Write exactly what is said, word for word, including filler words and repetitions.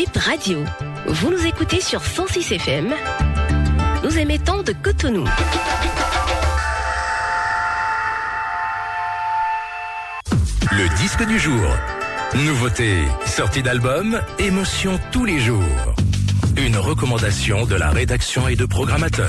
Bip Radio. Vous nous écoutez sur cent six F M. Nous émettons de Cotonou. Le disque du jour. Nouveauté, sortie d'album, émotion tous les jours. Une recommandation de la rédaction et de programmateurs.